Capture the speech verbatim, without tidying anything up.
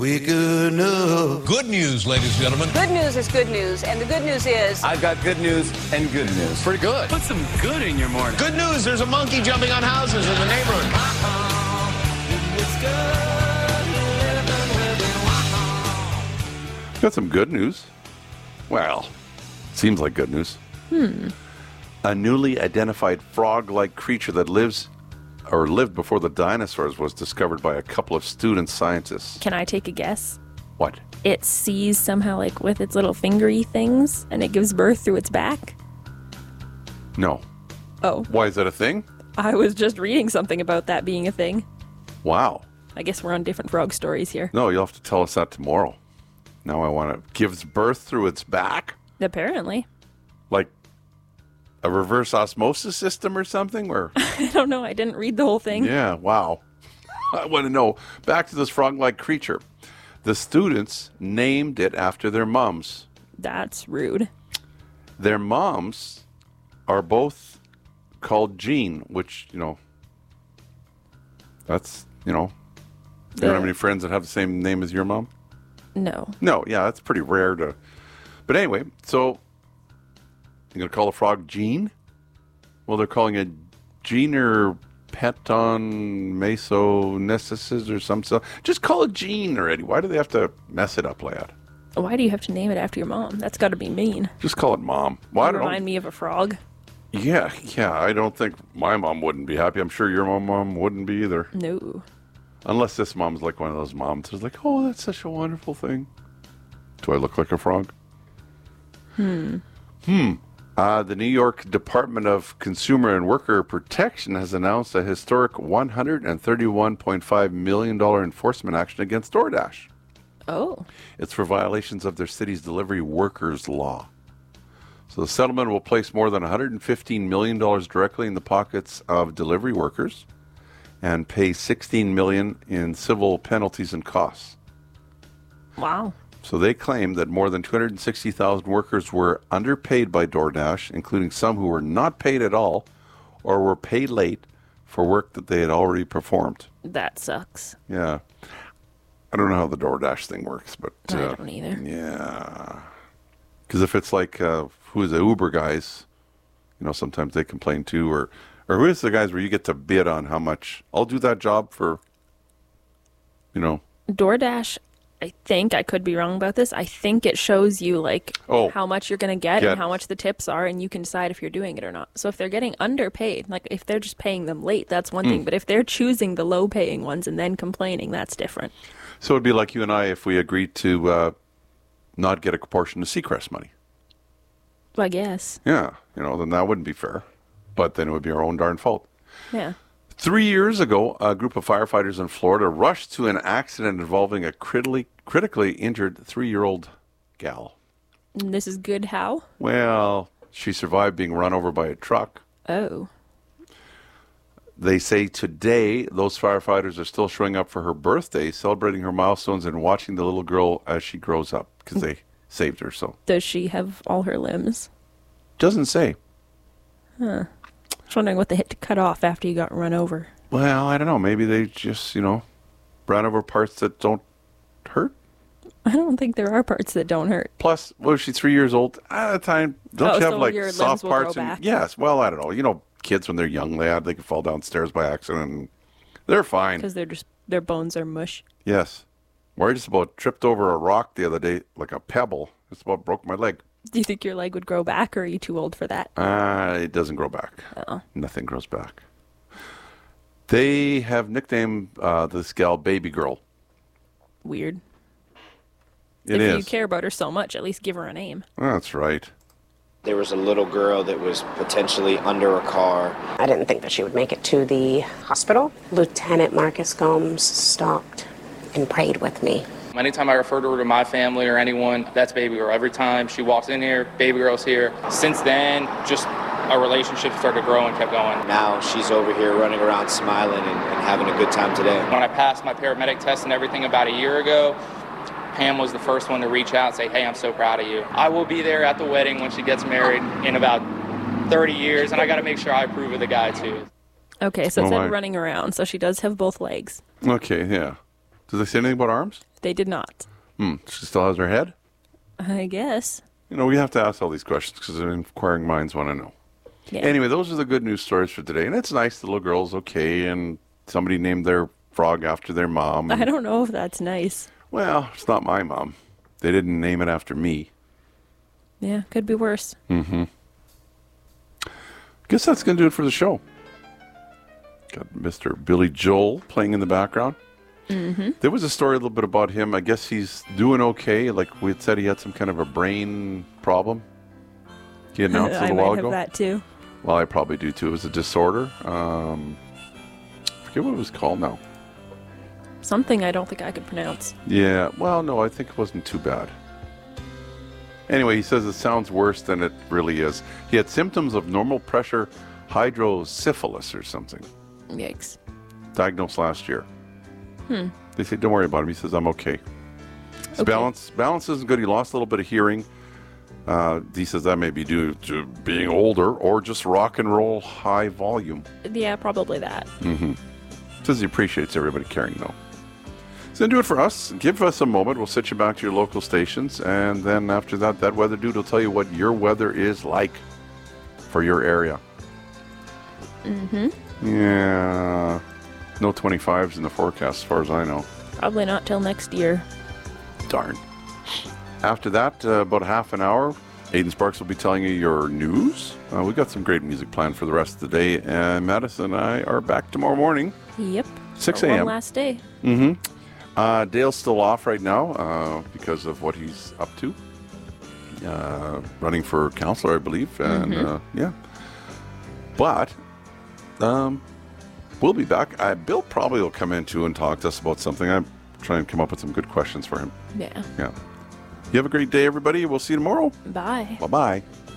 We good news. Good news, ladies and gentlemen. Good news is good news, and the good news is... I've got good news and good news. Pretty good. Put some good in your morning. Good news, there's a monkey jumping on houses in the neighborhood. Got some good news. Well, seems like good news. Hmm. A newly identified frog-like creature that lives or lived before the dinosaurs was discovered by a couple of student scientists. Can I take a guess? What? It sees somehow like with its little fingery things and it gives birth through its back? No. Oh. Why, is that a thing? I was just reading something about that being a thing. Wow. I guess we're on different frog stories here. No, you'll have to tell us that tomorrow. Now I want to... Gives birth through its back? Apparently. Like a reverse osmosis system or something? Or I don't know. I didn't read the whole thing. Yeah, wow. I want to know. Back to this frog-like creature. The students named it after their moms. That's rude. Their moms are both called Jean, which, you know, that's, you know, you don't have any friends that have the same name as your mom? No. No, yeah, that's pretty rare to... But anyway, so you're going to call a frog Jean? Well, they're calling it Jeaner Peton Mesonesis or some stuff. Just call it Jean already. Why do they have to mess it up, lad? Why do you have to name it after your mom? That's got to be mean. Just call it Mom. Well, I don't Remind know. me of a frog. Yeah, yeah, I don't think my mom wouldn't be happy. I'm sure your mom, mom wouldn't be either. No. Unless this mom's like one of those moms who's like, oh, that's such a wonderful thing. Do I look like a frog? Hmm. Hmm. Uh, the New York Department of Consumer and Worker Protection has announced a historic one hundred thirty-one point five million dollars enforcement action against DoorDash. Oh. It's for violations of their city's delivery workers law. So the settlement will place more than one hundred fifteen million dollars directly in the pockets of delivery workers and pay sixteen million dollars in civil penalties and costs. Wow. So they claim that more than two hundred sixty thousand workers were underpaid by DoorDash, including some who were not paid at all or were paid late for work that they had already performed. That sucks. Yeah. I don't know how the DoorDash thing works, but... I uh, don't either. Yeah. Because if it's like, uh, who's the Uber guys, you know, sometimes they complain too, or, or who is the guys where you get to bid on how much, I'll do that job for, you know... DoorDash... I think, I could be wrong about this, I think it shows you, like, oh, how much you're going to get get and how much the tips are, and you can decide if you're doing it or not. So if they're getting underpaid, like, if they're just paying them late, that's one Mm. thing. But if they're choosing the low-paying ones and then complaining, that's different. So it'd be like you and I if we agreed to uh, not get a portion of Seacrest money. I guess. Yeah, you know, then that wouldn't be fair. But then it would be our own darn fault. Yeah. Three years ago, a group of firefighters in Florida rushed to an accident involving a critically, critically injured three-year-old gal. And this is good how? Well, she survived being run over by a truck. Oh. They say today those firefighters are still showing up for her birthday, celebrating her milestones and watching the little girl as she grows up because they saved her. So Does she have all her limbs? Doesn't say. Huh. I was wondering what they had to cut off after you got run over. Well, I don't know. Maybe they just, you know, ran over parts that don't hurt. I don't think there are parts that don't hurt. Plus, was she three years old at the time? Don't Oh, you have so like your limbs soft will parts? grow And, back. yes. Well, I don't know. You know, kids when they're young, they have, they can fall downstairs by accident. And they're fine. Because they're just, their bones are mush. Yes. Where I just about tripped over a rock the other day, like a pebble. Just about broke my leg. Do you think your leg would grow back, or are you too old for that? Uh, it doesn't grow back. Oh. Nothing grows back. They have nicknamed uh, this gal Baby Girl. Weird. It if is. you care about her so much, at least give her a name. That's right. There was a little girl that was potentially under a car. I didn't think that she would make it to the hospital. Lieutenant Marcus Gomes stopped and prayed with me. Anytime I refer to her to my family or anyone, that's Baby Girl. Every time she walks in here, Baby Girl's here. Since then, just our relationship started to grow and kept going. Now she's over here running around smiling and, and having a good time today. When I passed my paramedic test and everything about a year ago, Pam was the first one to reach out and say, hey, I'm so proud of you. I will be there at the wedding when she gets married in about thirty years, and I got to make sure I approve of the guy, too. Okay, so Oh, it said my. running around, so she does have both legs. Okay, yeah. Did they say anything about arms? They did not. Hmm. She still has her head? I guess. You know, we have to ask all these questions because inquiring minds want to know. Yeah. Anyway, those are the good news stories for today. And it's nice the little girl's okay and somebody named their frog after their mom. I don't know if that's nice. Well, it's not my mom. They didn't name it after me. Yeah, could be worse. Mm-hmm. Guess that's going to do it for the show. Got Mister Billy Joel playing in the background. Mm-hmm. There was a story a little bit about him. I guess he's doing okay. Like we had said, he had some kind of a brain problem. He announced a little I might while have ago. that too. Well, I probably do too. It was a disorder. Um, I forget what it was called now. Something I don't think I could pronounce. Yeah, well, no, I think it wasn't too bad. Anyway, he says it sounds worse than it really is. He had symptoms of normal pressure hydrocephalus or something. Yikes. Diagnosed last year. Hmm. They say, don't worry about him. He says, I'm okay. His Okay. balance, balance isn't good. He lost a little bit of hearing. Uh, he says that may be due to being older or just rock and roll high volume. Yeah, probably that. Mm-hmm. Says he appreciates everybody caring, though. He's going to do it for us. Give us a moment. We'll set you back to your local stations. And then after that, that weather dude will tell you what your weather is like for your area. Mm-hmm. Yeah. No twenty-fives in the forecast, as far as I know. Probably not till next year. Darn. After that, uh, about half an hour, Aiden Sparks will be telling you your news. Uh, we've got some great music planned for the rest of the day. And Madison and I are back tomorrow morning. Yep. six For a.m. One last day. Mm-hmm. Uh, Dale's still off right now uh, because of what he's up to. Uh, running for counselor, I believe. And, Mhm. uh, yeah. But um, we'll be back. Uh, Bill probably will come in, too, and talk to us about something. I'm trying to come up with some good questions for him. Yeah. Yeah. You have a great day, everybody. We'll see you tomorrow. Bye. Bye-bye.